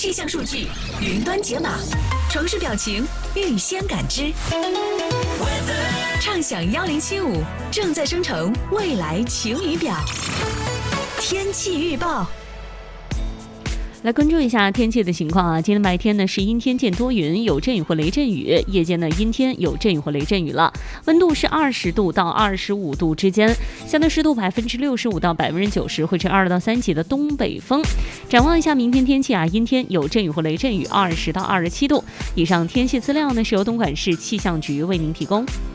气象数据云端解码，城市表情预先感知。畅享1075正在生成未来晴雨表。天气预报。 来关注一下天气的情况啊！今天白天呢是阴天见多云，有阵雨或雷阵雨；夜间呢阴天有阵雨或雷阵雨了。温度是20度到25度之间，相对湿度65%到90%，会吹2到3级的东北风。展望一下明天天气啊，阴天有阵雨或雷阵雨，20到27度。以上天气资料呢是由东莞市气象局为您提供。